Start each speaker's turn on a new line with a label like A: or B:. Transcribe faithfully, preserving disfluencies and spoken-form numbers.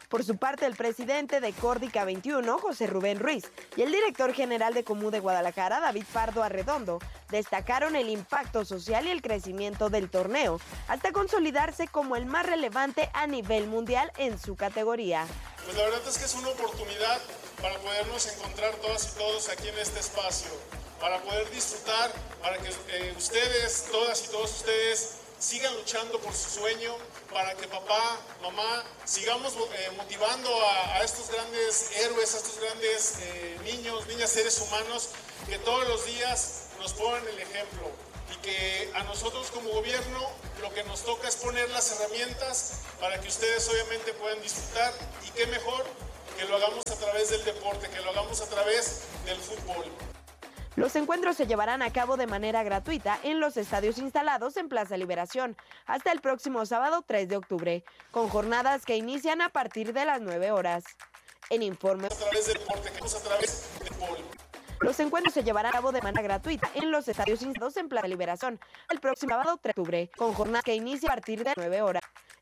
A: Por su parte, el presidente de Córdica veintiuno, José Rubén Ruiz, y el director general de Comú de Guadalajara, David Pardo Arredondo, destacaron el impacto social y el crecimiento del torneo, hasta consolidarse como el más relevante a nivel mundial en su categoría.
B: Pues la verdad es que es una oportunidad para podernos encontrar todas y todos aquí en este espacio, para poder disfrutar, para que eh, ustedes, todas y todos ustedes, sigan luchando por su sueño, para que papá, mamá, sigamos eh, motivando a, a estos grandes héroes, a estos grandes eh, niños, niñas, seres humanos, que todos los días nos pongan el ejemplo. Y que a nosotros como gobierno lo que nos toca es poner las herramientas para que ustedes obviamente puedan disfrutar, y qué mejor que lo hagamos a través del deporte, que lo hagamos a través del fútbol.
A: Los encuentros se llevarán a cabo de manera gratuita en los estadios instalados en Plaza Liberación hasta el próximo sábado tres de octubre, con jornadas que inician a partir de las nueve horas. En informe...
B: A través del deporte, que a través del fútbol.
A: Los encuentros se llevarán a cabo de manera gratuita en los estadios instalados en Plaza Liberación el próximo sábado tres de octubre, con jornadas que inician a partir de las nueve horas.